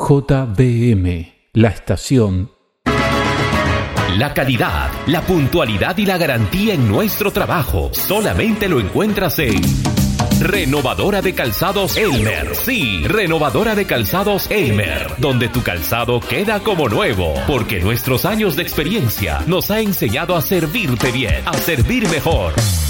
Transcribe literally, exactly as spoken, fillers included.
J B M, la estación. La calidad, la puntualidad y la garantía en nuestro trabajo solamente lo encuentras en Renovadora de Calzados Elmer. Sí, Renovadora de Calzados Elmer, donde tu calzado queda como nuevo, porque nuestros años de experiencia nos ha enseñado a servirte bien, a servir mejor.